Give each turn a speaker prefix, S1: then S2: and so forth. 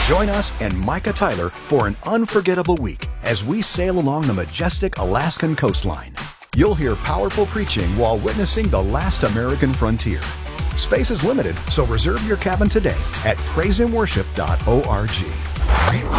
S1: Join us and Micah Tyler for an unforgettable week as we sail along the majestic Alaskan coastline. You'll hear powerful preaching while witnessing the last American frontier. Space is limited, so reserve your cabin today at praiseandworship.org.